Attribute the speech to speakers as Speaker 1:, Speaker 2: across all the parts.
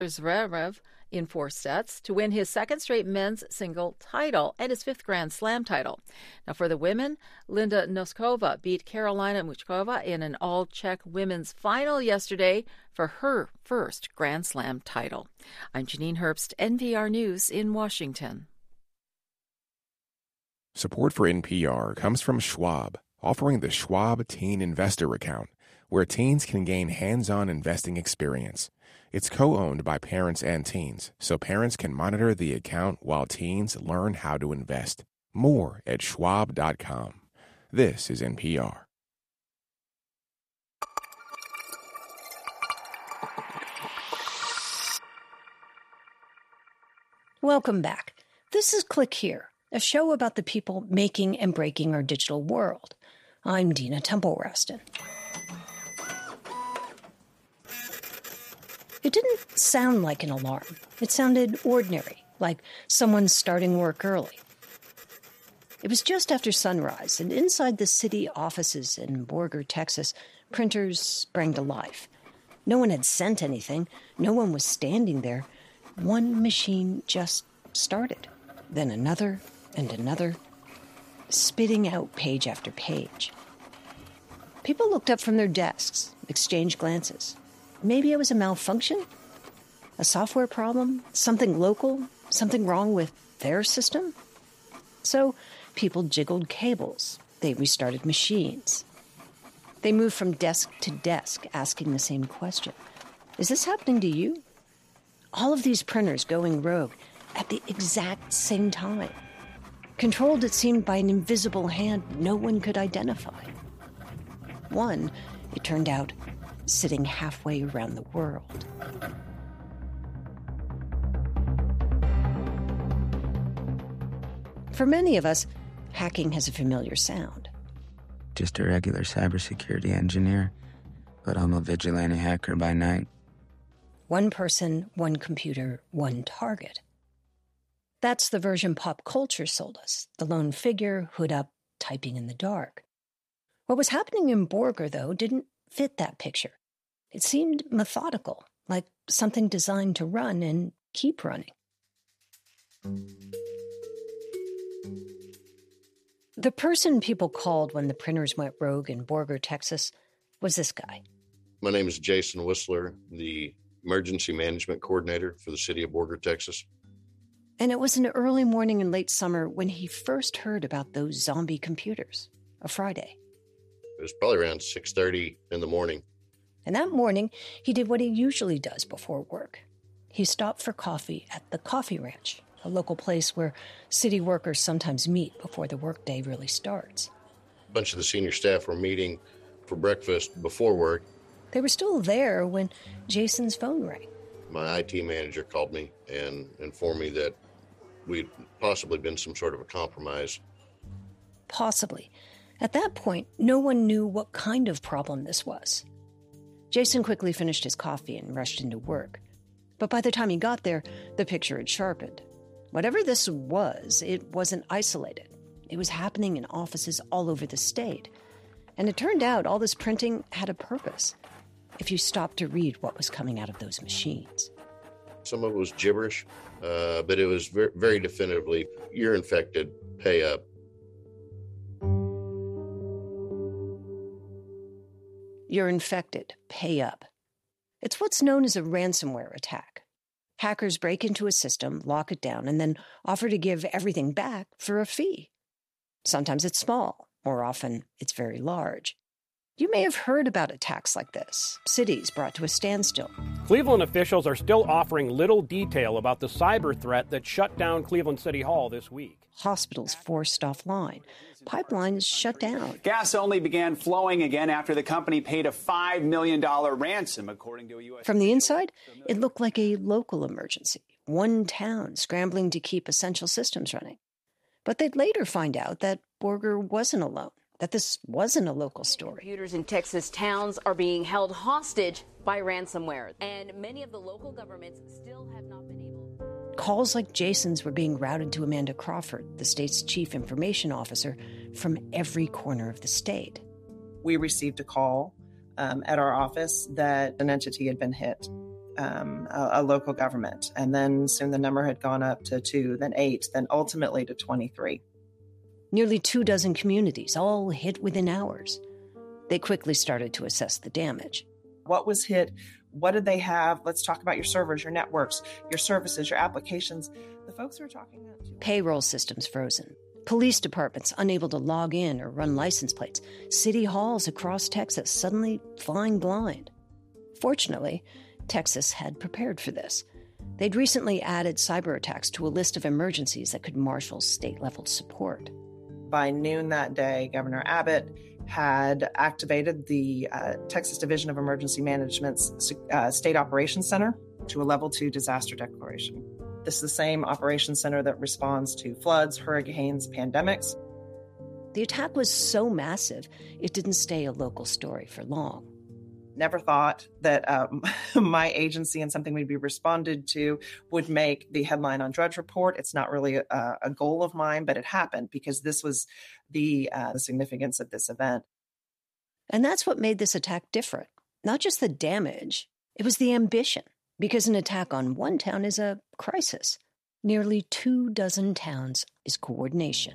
Speaker 1: Zverev in 4 sets to win his second straight men's single title and his 5th Grand Slam title. Now for the women, Linda Noskova beat Karolina Muchkova in an all-Czech women's final yesterday for her first Grand Slam title. I'm Janine Herbst, NPR News in Washington.
Speaker 2: Support for NPR comes from Schwab, offering the Schwab Teen Investor Account, where teens can gain hands-on investing experience. It's co-owned by parents and teens, so parents can monitor the account while teens learn how to invest. More at schwab.com. This is NPR.
Speaker 3: Welcome back. This is Click Here, a show about the people making and breaking our digital world. I'm Dina Temple-Raston. It didn't sound like an alarm. It sounded ordinary, like someone starting work early. It was just after sunrise, and inside the city offices in Borger, Texas, printers sprang to life. No one had sent anything. No one was standing there. One machine just started, then another and another, spitting out page after page. People looked up from their desks, exchanged glances. Maybe it was a malfunction? A software problem? Something local? Something wrong with their system? So people jiggled cables. They restarted machines. They moved from desk to desk, asking the same question. Is this happening to you? All of these printers going rogue at the exact same time. Controlled, it seemed, by an invisible hand no one could identify. One, it turned out, sitting halfway around the world. For many of us, hacking has a familiar sound.
Speaker 4: Just a regular cybersecurity engineer, but I'm a vigilante hacker by night.
Speaker 3: One person, one computer, one target. That's the version pop culture sold us, the lone figure, hood up, typing in the dark. What was happening in Borger, though, didn't fit that picture. It seemed methodical, like something designed to run and keep running. The person people called when the printers went rogue in Borger, Texas, was this guy.
Speaker 5: My name is Jason Whistler, the Emergency Management Coordinator for the city of Borger, Texas.
Speaker 3: And it was an early morning in late summer when he first heard about those zombie computers, a Friday.
Speaker 5: It was probably around 6:30 in the morning.
Speaker 3: And that morning, he did what he usually does before work. He stopped for coffee at the Coffee Ranch, a local place where city workers sometimes meet before the workday really starts.
Speaker 5: A bunch of the senior staff were meeting for breakfast before work.
Speaker 3: They were still there when Jason's phone rang.
Speaker 5: My IT manager called me and informed me that we'd possibly been some sort of a compromise.
Speaker 3: Possibly. At that point, no one knew what kind of problem this was. Jason quickly finished his coffee and rushed into work. But by the time he got there, the picture had sharpened. Whatever this was, it wasn't isolated. It was happening in offices all over the state. And it turned out all this printing had a purpose, if you stopped to read what was coming out of those machines.
Speaker 5: Some of it was gibberish, but it was very, very definitively, you're infected, pay up.
Speaker 3: You're infected, pay up. It's what's known as a ransomware attack. Hackers break into a system, lock it down, and then offer to give everything back for a fee. Sometimes it's small, more often it's very large. You may have heard about attacks like this, cities brought to a standstill.
Speaker 6: Cleveland officials are still offering little detail about the cyber threat that shut down Cleveland City Hall this week.
Speaker 3: Hospitals forced offline. Pipelines shut down.
Speaker 7: Gas only began flowing again after the company paid a $5 million ransom, according to a U.S.
Speaker 3: From the inside, it looked like a local emergency. One town scrambling to keep essential systems running. But they'd later find out that Borger wasn't alone, that this wasn't a local story.
Speaker 8: Computers in Texas towns are being held hostage by ransomware, and many of the local governments still have not been able.
Speaker 3: Calls like Jason's were being routed to Amanda Crawford, the state's chief information officer, from every corner of the state.
Speaker 9: We received a call at our office that an entity had been hit. a local government. And then soon the number had gone up to 2, then 8, then ultimately to 23.
Speaker 3: Nearly 24 communities, all hit within hours. They quickly started to assess the damage.
Speaker 9: What was hit? What did they have? Let's talk about your servers, your networks, your services, your applications. The folks who are talking about
Speaker 3: payroll systems frozen, police departments unable to log in or run license plates, city halls across Texas suddenly flying blind. Fortunately, Texas had prepared for this. They'd recently added cyber attacks to a list of emergencies that could marshal state-level support.
Speaker 9: By noon that day, Governor Abbott had activated the Texas Division of Emergency Management's State Operations Center to a Level 2 disaster declaration. This is the same operations center that responds to floods, hurricanes, pandemics.
Speaker 3: The attack was so massive, it didn't stay a local story for long.
Speaker 9: Never thought that my agency and something we'd be responded to would make the headline on Drudge Report. It's not really a goal of mine, but it happened because this was the significance of this event.
Speaker 3: And that's what made this attack different. Not just the damage, it was the ambition. Because an attack on one town is a crisis. Nearly 24 towns is coordination.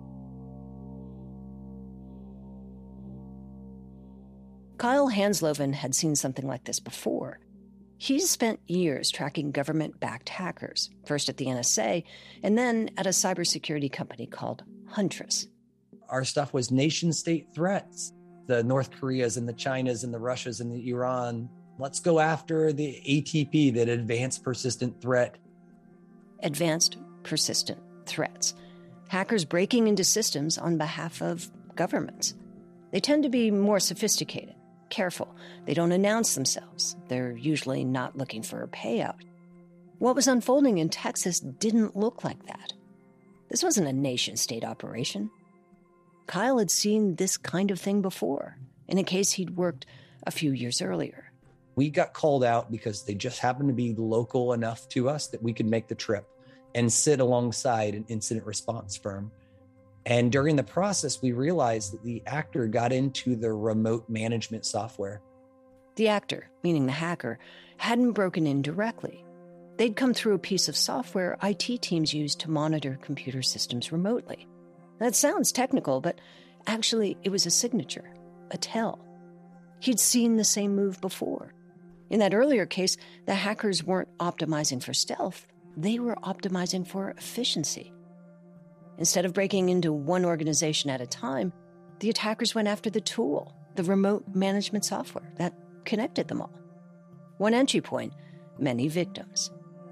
Speaker 3: Kyle Hansloven had seen something like this before. He's spent years tracking government-backed hackers, first at the NSA, and then at a cybersecurity company called Huntress.
Speaker 10: Our stuff was nation-state threats. The North Koreas and the Chinas and the Russias and the Iran. Let's go after the APT, that Advanced Persistent Threat.
Speaker 3: Advanced Persistent Threats. Hackers breaking into systems on behalf of governments. They tend to be more sophisticated. Careful. They don't announce themselves. They're usually not looking for a payout. What was unfolding in Texas didn't look like that. This wasn't a nation-state operation. Kyle had seen this kind of thing before, in a case he'd worked a few years earlier.
Speaker 10: We got called out because they just happened to be local enough to us that we could make the trip and sit alongside an incident response firm. And during the process, we realized that the actor got into the remote management software.
Speaker 3: The actor, meaning the hacker, hadn't broken in directly. They'd come through a piece of software IT teams use to monitor computer systems remotely. That sounds technical, but actually it was a signature, a tell. He'd seen the same move before. In that earlier case, the hackers weren't optimizing for stealth. They were optimizing for efficiency. Instead of breaking into one organization at a time, the attackers went after the tool, the remote management software that connected them all. One entry point, many victims.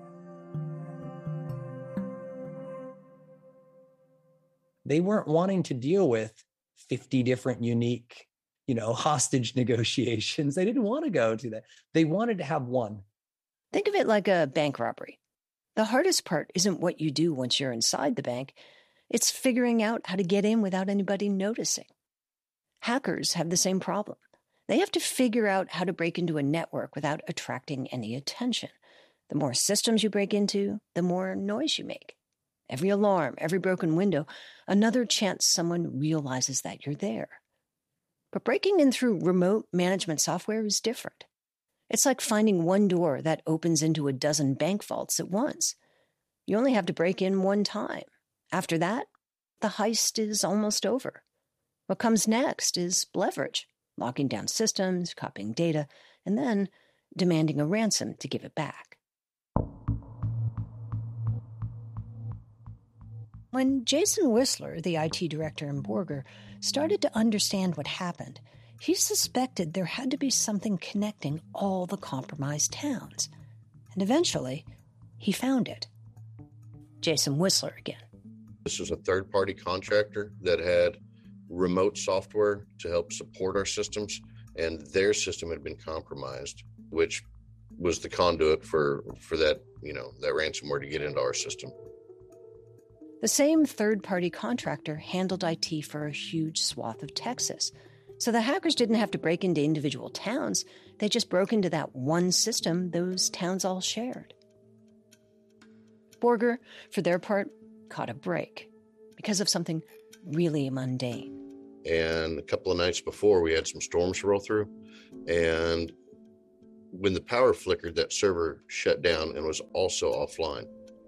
Speaker 10: They weren't wanting to deal with 50 different unique, hostage negotiations. They didn't want to go to that. They wanted to have one.
Speaker 3: Think of it like a bank robbery. The hardest part isn't what you do once you're inside the bank. It's figuring out how to get in without anybody noticing. Hackers have the same problem. They have to figure out how to break into a network without attracting any attention. The more systems you break into, the more noise you make. Every alarm, every broken window, another chance someone realizes that you're there. But breaking in through remote management software is different. It's like finding one door that opens into a dozen bank vaults at once. You only have to break in one time. After that, the heist is almost over. What comes next is leverage, locking down systems, copying data, and then demanding a ransom to give it back. When Jason Whistler, the IT director in Borger, started to understand what happened, he suspected there had to be something connecting all the compromised towns. And eventually, he found it. Jason Whistler again.
Speaker 5: This was a third-party contractor that had remote software to help support our systems, and their system had been compromised, which was the conduit for that, that ransomware to get into our system.
Speaker 3: The same third-party contractor handled IT for a huge swath of Texas. So the hackers didn't have to break into individual towns. They just broke into that one system those towns all shared. Borger, for their part, caught a break because of something really mundane.
Speaker 5: And a couple of nights before, we had some storms roll through, and when the power flickered, that server shut down and was also offline.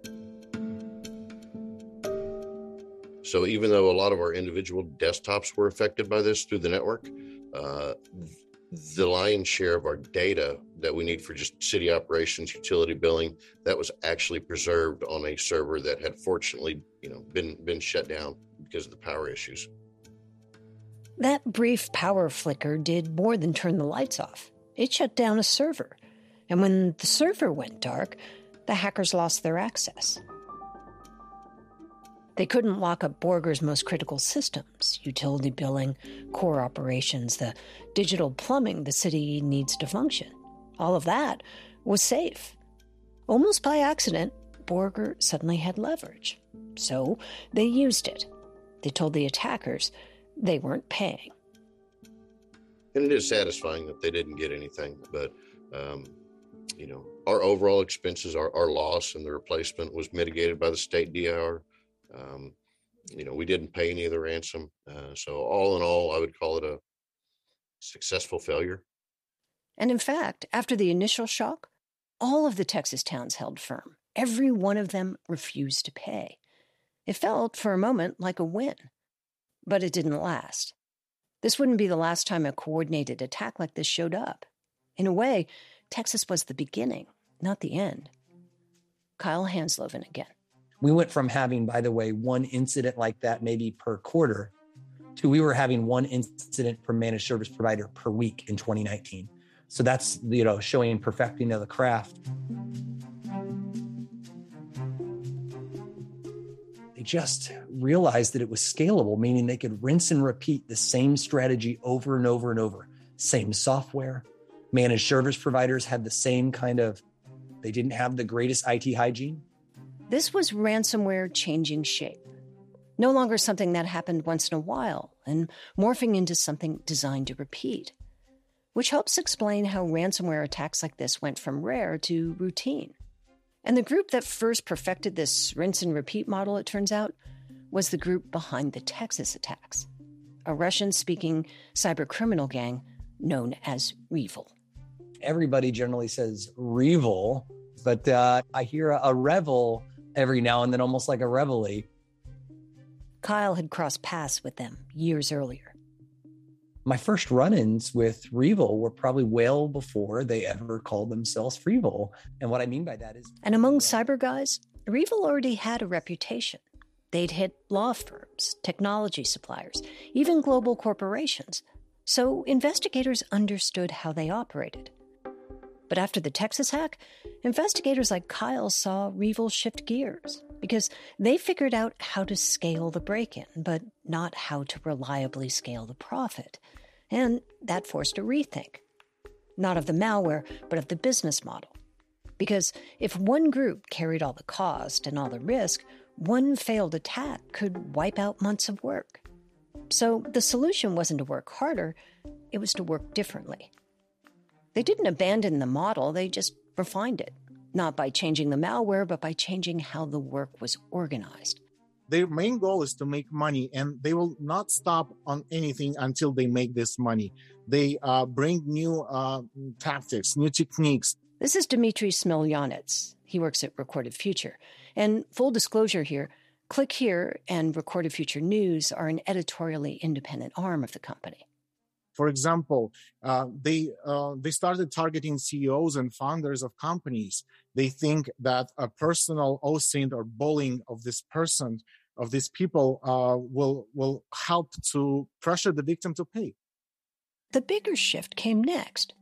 Speaker 5: So even though a lot of our individual desktops were affected by this through the network, the lion's share of our data that we need for just city operations, utility billing, that was actually preserved on a server that had fortunately, been shut down because of the power issues.
Speaker 3: That brief power flicker did more than turn the lights off. It shut down a server. And when the server went dark, the hackers lost their access. They couldn't lock up Borger's most critical systems, utility billing, core operations, the digital plumbing the city needs to function. All of that was safe. Almost by accident, Borger suddenly had leverage. So they used it. They told the attackers they weren't paying.
Speaker 5: And it is satisfying that they didn't get anything, but our overall expenses, our loss and the replacement was mitigated by the state DIR. We didn't pay any of the ransom. So all in all, I would call it a successful failure.
Speaker 3: And in fact, after the initial shock, all of the Texas towns held firm. Every one of them refused to pay. It felt, for a moment, like a win. But it didn't last. This wouldn't be the last time a coordinated attack like this showed up. In a way, Texas was the beginning, not the end. Kyle Hansloven again.
Speaker 10: We went from having, by the way, one incident like that maybe per quarter to we were having one incident per managed service provider per week in 2019. So that's, showing perfecting of the craft. They just realized that it was scalable, meaning they could rinse and repeat the same strategy over and over and over. Same software. Managed service providers had the same they didn't have the greatest IT hygiene.
Speaker 3: This was ransomware changing shape. No longer something that happened once in a while and morphing into something designed to repeat, which helps explain how ransomware attacks like this went from rare to routine. And the group that first perfected this rinse and repeat model, it turns out, was the group behind the Texas attacks, a Russian-speaking cybercriminal gang known as REvil.
Speaker 10: Everybody generally says REvil, but I hear a revel every now and then, almost like a reveille.
Speaker 3: Kyle had crossed paths with them years earlier.
Speaker 10: My first run-ins with REvil were probably well before they ever called themselves REvil. And what I mean by that is...
Speaker 3: And among cyber guys, REvil already had a reputation. They'd hit law firms, technology suppliers, even global corporations. So investigators understood how they operated. But after the Texas hack, investigators like Kyle saw REvil shift gears because they figured out how to scale the break-in, but not how to reliably scale the profit. And that forced a rethink. Not of the malware, but of the business model. Because if one group carried all the cost and all the risk, one failed attack could wipe out months of work. So the solution wasn't to work harder, it was to work differently. They didn't abandon the model, they just refined it. Not by changing the malware, but by changing how the work was organized.
Speaker 11: Their main goal is to make money, and they will not stop on anything until they make this money. They bring new tactics, new techniques.
Speaker 3: This is Dmitry Smilyanets. He works at Recorded Future. And full disclosure here, Click Here and Recorded Future News are an editorially independent arm of the company.
Speaker 11: For example, they started targeting CEOs and founders of companies. They think that a personal OSINT or bullying of this person, of these people, will help to pressure the victim to pay.
Speaker 3: The bigger shift came next.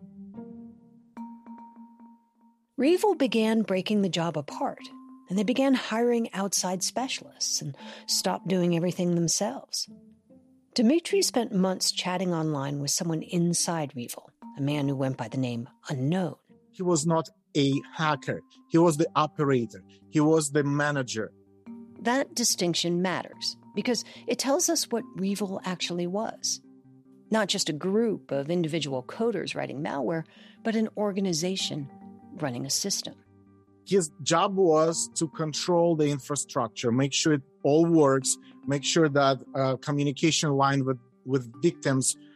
Speaker 3: REvil began breaking the job apart, and they began hiring outside specialists and stopped doing everything themselves. Dmitry spent months chatting online with someone inside REvil, a man who went by the name Unknown.
Speaker 11: He was not a hacker. He was the operator. He was the manager.
Speaker 3: That distinction matters because it tells us what REvil actually was. Not just a group of individual coders writing malware, but an organization running a system.
Speaker 11: His job was to control the infrastructure, make sure it all works, make sure that communication line with victims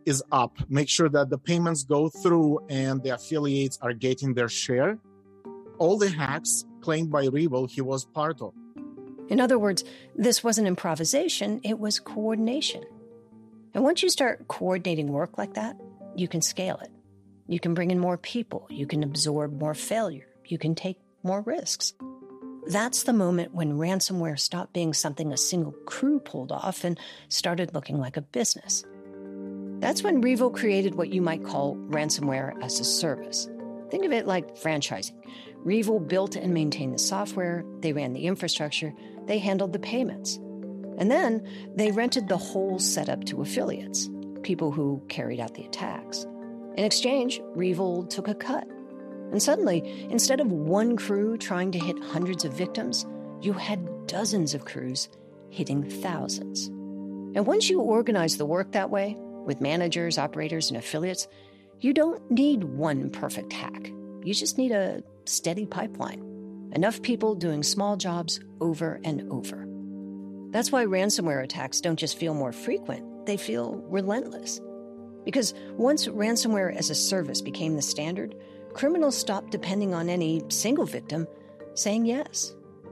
Speaker 11: is up. Make sure that the payments go through and the affiliates are getting their share. All the hacks claimed by REvil he was part of.
Speaker 3: In other words, this wasn't improvisation, it was coordination. And once you start coordinating work like that, you can scale it. You can bring in more people. You can absorb more failure. You can take more risks. That's the moment when ransomware stopped being something a single crew pulled off and started looking like a business. That's when REvil created what you might call ransomware as a service. Think of it like franchising. REvil built and maintained the software, they ran the infrastructure, they handled the payments. And then they rented the whole setup to affiliates, people who carried out the attacks. In exchange, REvil took a cut. And suddenly, instead of one crew trying to hit hundreds of victims, you had dozens of crews hitting thousands. And once you organize the work that way, with managers, operators, and affiliates, you don't need one perfect hack. You just need a steady pipeline. Enough people doing small jobs over and over. That's why ransomware attacks don't just feel more frequent, they feel relentless. Because once ransomware as a service became the standard, criminals stopped depending on any single victim saying yes.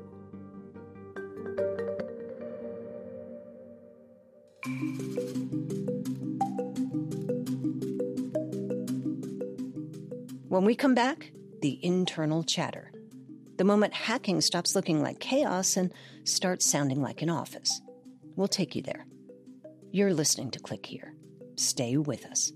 Speaker 3: When we come back, the internal chatter. The moment hacking stops looking like chaos and starts sounding like an office. We'll take you there. You're listening to Click Here. Stay with us.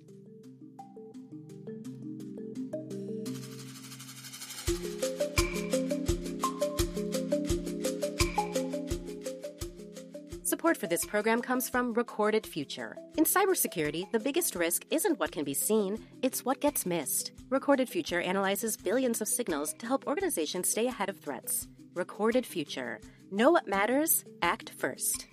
Speaker 12: Support for this program comes from Recorded Future. In cybersecurity, the biggest risk isn't what can be seen, it's what gets missed. Recorded Future analyzes billions of signals to help organizations stay ahead of threats. Recorded Future. Know what matters, act first.